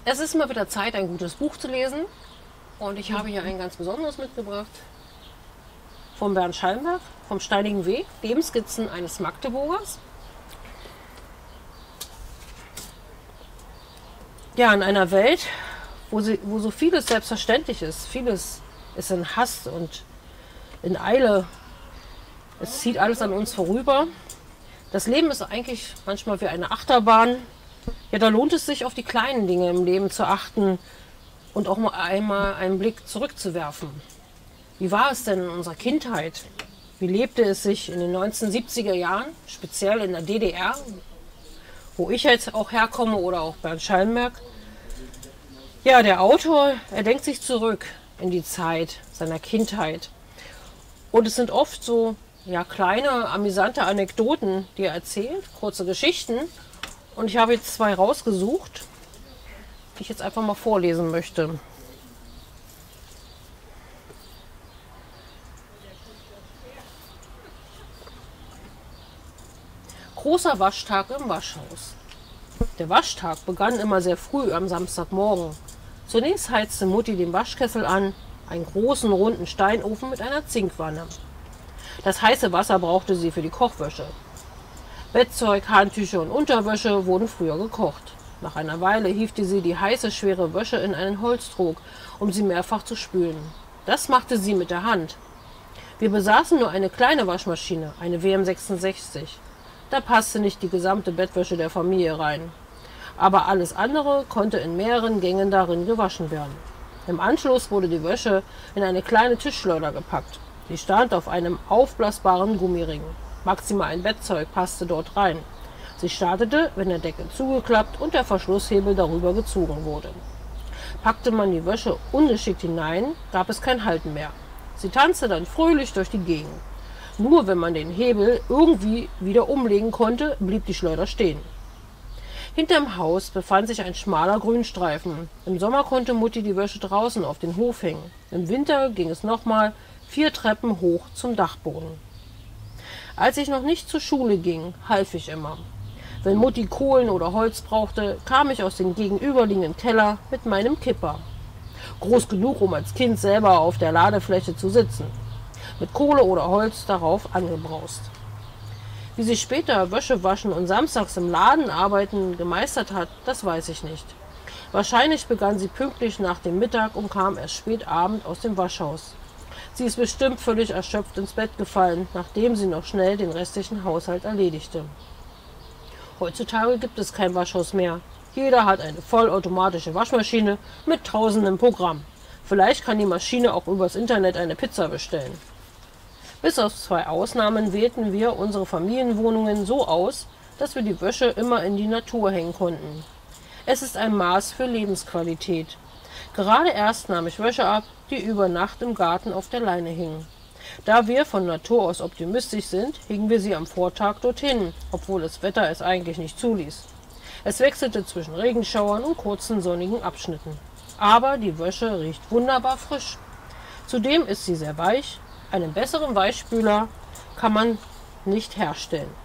Es ist mal wieder Zeit, ein gutes Buch zu lesen. Und ich habe hier ein ganz besonderes mitgebracht. Von Bernd Schallenberg, vom Steinigen Weg, Lebensskizzen eines Magdeburgers. Ja, in einer Welt, wo so vieles selbstverständlich ist. Vieles ist in Hast und in Eile. Es zieht alles an uns vorüber. Das Leben ist eigentlich manchmal wie eine Achterbahn. Ja, da lohnt es sich, auf die kleinen Dinge im Leben zu achten und auch mal einmal einen Blick zurückzuwerfen. Wie war es denn in unserer Kindheit? Wie lebte es sich in den 1970er Jahren, speziell in der DDR, wo ich jetzt auch herkomme, oder auch Bernd Schallenberg? Ja, der Autor, er denkt sich zurück in die Zeit seiner Kindheit. Und es sind oft so kleine, amüsante Anekdoten, die er erzählt, kurze Geschichten. Und ich habe jetzt zwei rausgesucht, die ich jetzt einfach mal vorlesen möchte. Großer Waschtag im Waschhaus. Der Waschtag begann immer sehr früh am Samstagmorgen. Zunächst heizte Mutti den Waschkessel an, einen großen runden Steinofen mit einer Zinkwanne. Das heiße Wasser brauchte sie für die Kochwäsche. Bettzeug, Handtücher und Unterwäsche wurden früher gekocht. Nach einer Weile hiefte sie die heiße, schwere Wäsche in einen Holztrog, um sie mehrfach zu spülen. Das machte sie mit der Hand. Wir besaßen nur eine kleine Waschmaschine, eine WM66. Da passte nicht die gesamte Bettwäsche der Familie rein. Aber alles andere konnte in mehreren Gängen darin gewaschen werden. Im Anschluss wurde die Wäsche in eine kleine Tischschleuder gepackt. Sie stand auf einem aufblasbaren Gummiring. Maximal ein Bettzeug passte dort rein. Sie startete, wenn der Deckel zugeklappt und der Verschlusshebel darüber gezogen wurde. Packte man die Wäsche ungeschickt hinein, gab es kein Halten mehr. Sie tanzte dann fröhlich durch die Gegend. Nur wenn man den Hebel irgendwie wieder umlegen konnte, blieb die Schleuder stehen. Hinterm Haus befand sich ein schmaler Grünstreifen. Im Sommer konnte Mutti die Wäsche draußen auf den Hof hängen. Im Winter ging es nochmal 4 Treppen hoch zum Dachboden. Als ich noch nicht zur Schule ging, half ich immer. Wenn Mutti Kohlen oder Holz brauchte, kam ich aus dem gegenüberliegenden Keller mit meinem Kipper. Groß genug, um als Kind selber auf der Ladefläche zu sitzen. Mit Kohle oder Holz darauf angebraust. Wie sie später Wäsche waschen und samstags im Laden arbeiten gemeistert hat, das weiß ich nicht. Wahrscheinlich begann sie pünktlich nach dem Mittag und kam erst spät Abend aus dem Waschhaus. Sie ist bestimmt völlig erschöpft ins Bett gefallen, nachdem sie noch schnell den restlichen Haushalt erledigte. Heutzutage gibt es kein Waschhaus mehr. Jeder hat eine vollautomatische Waschmaschine mit tausendem Programm. Vielleicht kann die Maschine auch übers Internet eine Pizza bestellen. Bis auf 2 Ausnahmen wählten wir unsere Familienwohnungen so aus, dass wir die Wäsche immer in die Natur hängen konnten. Es ist ein Maß für Lebensqualität. Gerade erst nahm ich Wäsche ab, die über Nacht im Garten auf der Leine hing. Da wir von Natur aus optimistisch sind, hingen wir sie am Vortag dorthin, obwohl das Wetter es eigentlich nicht zuließ. Es wechselte zwischen Regenschauern und kurzen sonnigen Abschnitten. Aber die Wäsche riecht wunderbar frisch. Zudem ist sie sehr weich. Einen besseren Weichspüler kann man nicht herstellen.